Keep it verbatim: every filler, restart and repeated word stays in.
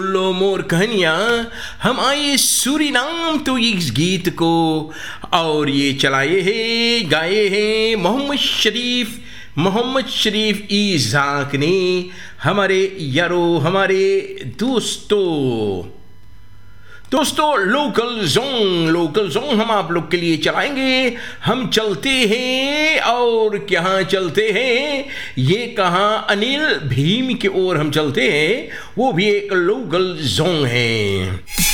लो मोर कहानियाँ हम आए सूरीनाम तो इस गीत को और ये चलाए हैं गाए हैं मोहम्मद शरीफ मोहम्मद शरीफ इज़ाक ने हमारे यारो हमारे दोस्तों दोस्तों लोकल जोंग लोकल जोंग हम आप लोग के लिए चलाएंगे। हम चलते हैं और कहाँ चलते हैं ये कहाँ अनिल भीम की ओर हम चलते हैं, वो भी एक लोकल जोंग है।